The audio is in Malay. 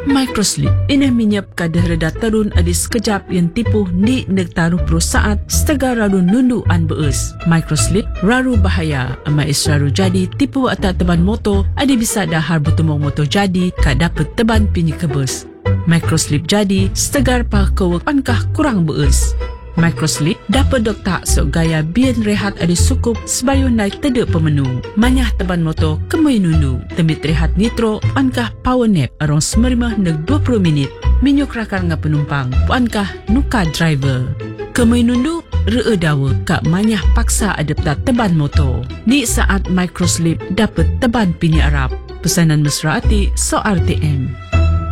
Microslip ini menyap kadar reda terun adi sekejap yang tipu ni negtaruh pro saat setega raru nundu an beus. Microslip raru bahaya ama israru jadi tipu atas teban motor adi bisa dahar bertumong motor jadi ka dapat teban pinyi kebus. Microslip jadi setegar pa kewek pankah kurang beus. Microslip dapat doktak sok gaya bian rehat adi sukup sebayun naik tedek pemenu. Manyah teban motor kemui nundu. Temit rehat nitro pankah power nap arong 15 neg 20 minit. Minyuk rakar nga penumpang pankah nuka driver. Kemui nundu ree dawa kak manyah paksa adapta teban motor. Di saat Microslip dapat teban pini Arab. Pesanan mesra ati so RTM.